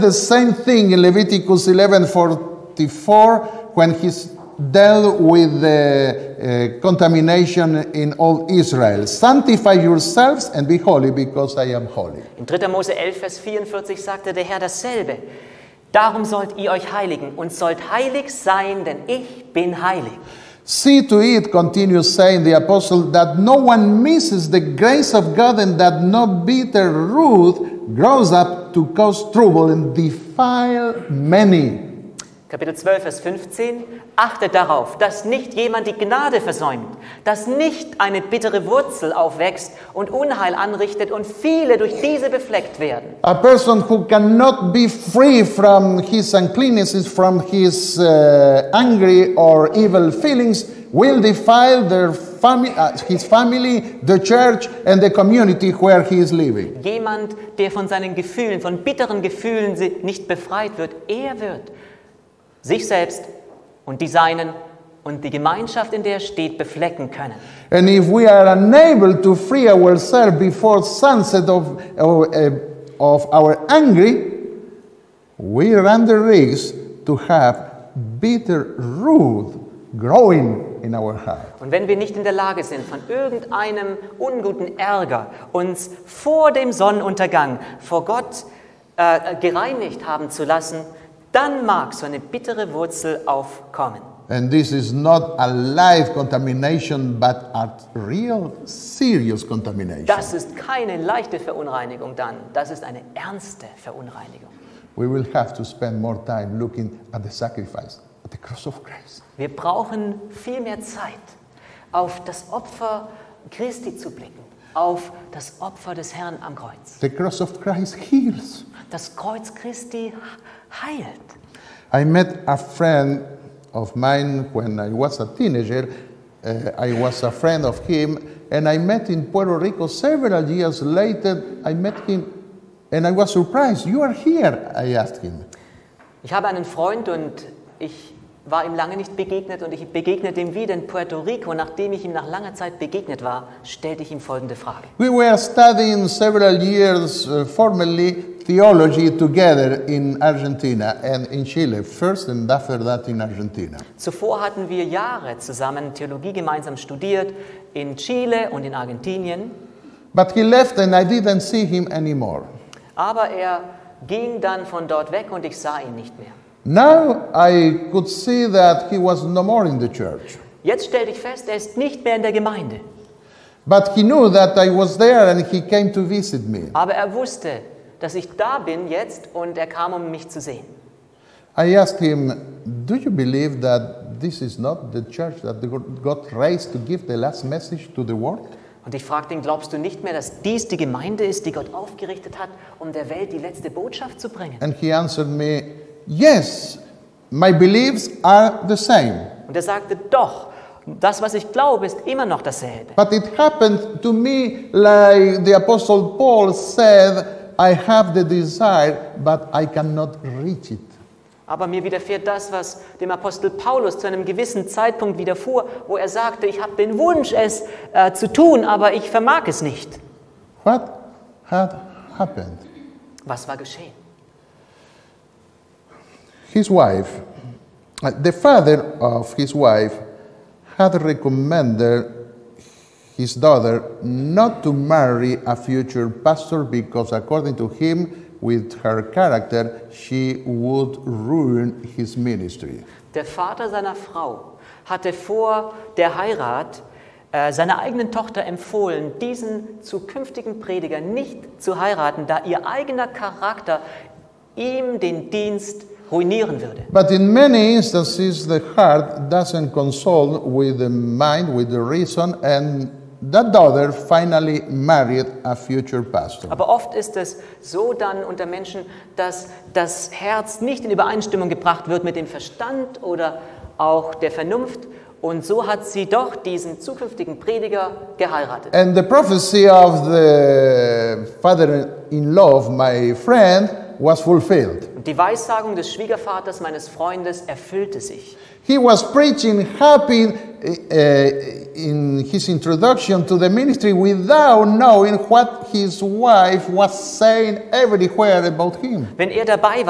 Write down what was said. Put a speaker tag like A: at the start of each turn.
A: said the same thing in Leviticus 11:44 when he's dealt with the contamination in all Israel. Sanctify yourselves and be holy because I am holy.
B: In 3. Mose 11, Vers 44 sagte der Herr dasselbe. Darum sollt ihr euch heiligen und sollt heilig sein, denn ich bin heilig.
A: See to it, continues saying the apostle, that no one misses the grace of God and that no bitter root grows up to cause trouble and defile many.
B: Kapitel 12, Vers 15. Achtet darauf, dass nicht jemand die Gnade versäumt, dass nicht eine bittere Wurzel aufwächst und Unheil anrichtet und viele durch diese befleckt werden.
A: A person who cannot be free from his uncleannesses, from his angry or evil feelings, will defile his family, the church and the community where he is living.
B: Jemand, der von seinen Gefühlen, von bitteren Gefühlen nicht befreit wird, er wird sich selbst und die Seinen und die Gemeinschaft, in der er steht, beflecken können.
A: And if we are unable to free ourselves before sunset of our anger, we run the risk to have bitter root growing in our heart.
B: Und wenn wir nicht in der Lage sind, von irgendeinem unguten Ärger uns vor dem Sonnenuntergang vor Gott gereinigt haben zu lassen, dann mag so eine bittere Wurzel aufkommen.
A: And this is not a light contamination, but a real serious contamination.
B: Das ist keine leichte Verunreinigung dann, das ist eine ernste Verunreinigung.
A: We will have to spend more time looking at the sacrifice, at the cross of Christ.
B: Wir brauchen viel mehr Zeit, auf das Opfer Christi zu blicken, auf das Opfer des Herrn am Kreuz.
A: The cross of Christ heals.
B: Das Kreuz Christi heilt.
A: I met a friend of mine when I was a teenager. I was a friend of him, and I met in Puerto Rico several years later. I met him, and I was surprised. You are here, I asked him.
B: Ich habe einen Freund und ich war ihm lange nicht begegnet und ich begegnete ihm wieder in Puerto Rico. Nachdem ich ihm nach langer Zeit begegnet war, stellte ich ihm folgende Frage.
A: We were studying several years formally theology together in Argentina and in Chile, first and after that in Argentina.
B: Zuvor hatten wir Jahre zusammen Theologie gemeinsam studiert, in Chile und in Argentinien.
A: But he left and I didn't see him anymore.
B: Aber er ging dann von dort weg und ich sah ihn nicht mehr.
A: Now I could see that he was no more in the church.
B: Jetzt stellte ich fest, er ist nicht mehr in der Gemeinde.
A: But he knew that I was there and he came to visit me.
B: Aber er wusste, dass ich da bin jetzt und er kam, um mich zu sehen.
A: I asked him, do you believe that this is not the church that God raised to give the last message to the world?
B: Und ich fragte ihn, glaubst du nicht mehr, dass dies die Gemeinde ist, die Gott aufgerichtet hat, um der Welt die letzte Botschaft zu bringen?
A: And he answered me, yes, my beliefs are the same.
B: Und er sagte, doch, das, was ich glaube, ist immer noch dasselbe.
A: But it happened to me like the Apostle Paul said, I have the desire, but I cannot reach it.
B: Aber mir widerfährt das, was dem Apostel Paulus zu einem gewissen Zeitpunkt widerfuhr, wo er sagte, ich habe den Wunsch, es zu tun, aber ich vermag es nicht.
A: What had happened?
B: Was war geschehen?
A: His wife, the father of his wife, had recommended his daughter not to marry a future pastor because, according to him, with her character, she would ruin his ministry.
B: Der Vater seiner Frau hatte vor der Heirat seiner eigenen Tochter empfohlen, diesen zukünftigen Prediger nicht zu heiraten, da ihr eigener Charakter ihm den Dienst ruinieren würde.
A: But in many instances, the heart doesn't consult with the mind, with the reason, and that daughter finally married a future pastor.
B: Aber oft ist es so dann unter Menschen, dass das Herz nicht in Übereinstimmung gebracht wird mit dem Verstand oder auch der Vernunft. Und so hat sie doch diesen zukünftigen Prediger geheiratet.
A: And the prophecy of the father-in-law of my friend was fulfilled.
B: Und die Weissagung des Schwiegervaters meines Freundes erfüllte sich.
A: He was preaching happy in his introduction to the ministry without knowing what his wife was saying everywhere about him.
B: Wenn er dabei